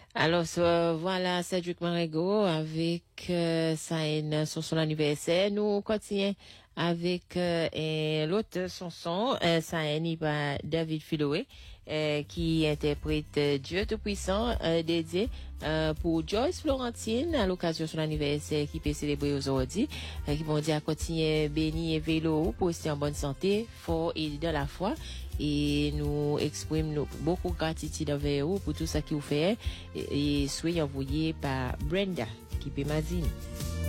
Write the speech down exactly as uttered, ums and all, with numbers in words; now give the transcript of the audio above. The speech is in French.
Alors, so, voilà, Cédric Marego avec euh, Saïn sur son anniversaire. Nous continuons avec euh, l'autre chanson, euh, Saïn, il va David Filoé, euh, qui interprète euh, Dieu Tout-Puissant, euh, dédié euh, pour Joyce Florentine à l'occasion de son anniversaire qui peut célébrer aujourd'hui, euh, qui vont dire à continuer béni et vélo pour rester en bonne santé, fort et de la foi. Et nous exprimons beaucoup de gratitude envers vous pour tout ça que vous faites et, et soyez envoyé par Brenda qui peut m'azine.